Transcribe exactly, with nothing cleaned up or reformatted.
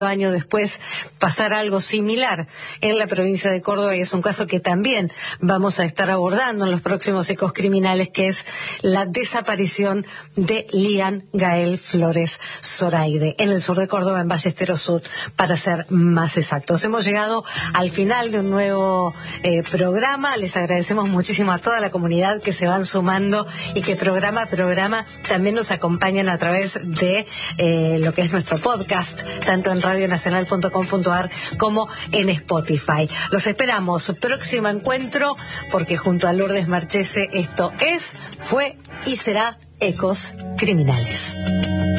año después pasar algo similar en la provincia de Córdoba, y es un caso que también vamos a estar abordando en los próximos Ecos Criminales, que es la desaparición de Lian Gael Flores Zoraide en el sur de Córdoba, en Ballesteros Sur, para ser más exactos. Hemos llegado al final de un nuevo eh, programa. Les agradecemos muchísimo a toda la comunidad que se van sumando y que programa a programa también nos acompañan a través de eh, lo que es nuestro podcast, tanto en radio nacional punto com punto a r como en Spotify. Los esperamos. Próximo encuentro, porque junto a Lourdes Marchese esto es, fue y será Ecos Criminales.